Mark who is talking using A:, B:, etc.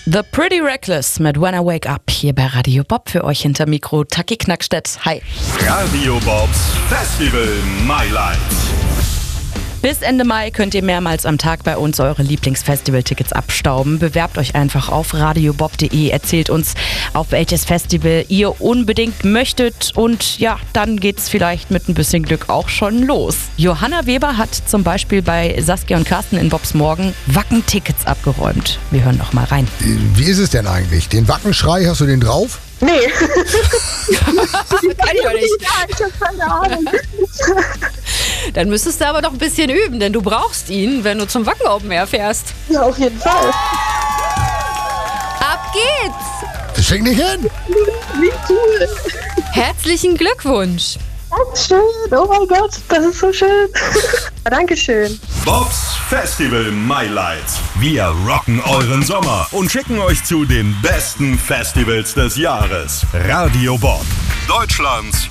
A: The Pretty Reckless mit When I Wake Up hier bei Radio Bob. Für euch hinter Mikro Taki Knackstedt. Hi.
B: Radio Bobs Festival My Life.
A: Bis Ende Mai könnt ihr mehrmals am Tag bei uns eure Lieblingsfestival-Tickets abstauben. Bewerbt euch einfach auf radiobob.de, erzählt uns, auf welches Festival ihr unbedingt möchtet und ja, dann geht's vielleicht mit ein bisschen Glück auch schon los. Johanna Weber hat zum Beispiel bei Saskia und Carsten in Bobs Morgen Wacken-Tickets abgeräumt. Wir hören doch mal rein.
C: Wie ist es denn eigentlich? Den Wackenschrei, hast du den drauf?
D: Nee.
A: Kann ich doch nicht.
D: Ich hab keine Ahnung.
E: Dann müsstest du aber doch ein bisschen üben, denn du brauchst ihn, wenn du zum Wacken Open Air fährst.
D: Ja, auf jeden Fall.
E: Ab geht's!
C: Das fängt nicht hin.
D: Wie cool.
E: Herzlichen Glückwunsch!
D: Dankeschön. Oh mein Gott, das ist so schön. Dankeschön.
B: Bobs Festival My Lights. Wir rocken euren Sommer und schicken euch zu den besten Festivals des Jahres. Radio Bob, Deutschlands